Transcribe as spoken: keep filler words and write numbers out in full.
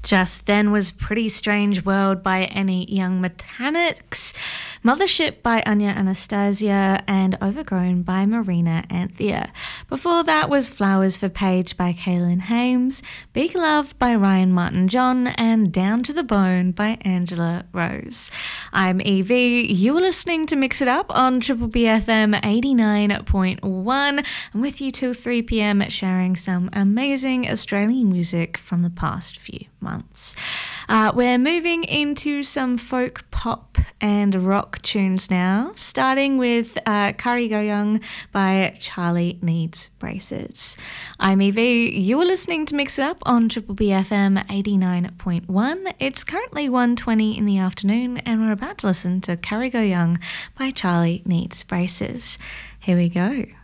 Just Then was Pretty Strange World by Any Young Mechanics, Mothership by Anya Anastasia, and Overgrown by Marina Anthea. Before that was Flowers for Paige by Kaylin Hames, Big Love by Ryan Martin John, and Down to the Bone by Angela Rose. I'm Evie. You're listening to Mix It Up on Triple B F M eighty-nine point one. I'm with you till three p.m. sharing some amazing Australian music from the past few months. Uh, we're moving into some folk pop and rock tunes now, starting with uh, Curry Go Young by Charlie Needs Braces. I'm Evie. You're listening to Mix It Up on Triple B F M eighty-nine point one. It's currently one twenty in the afternoon, and we're about to listen to Curry Go Young by Charlie Needs Braces. Here we go.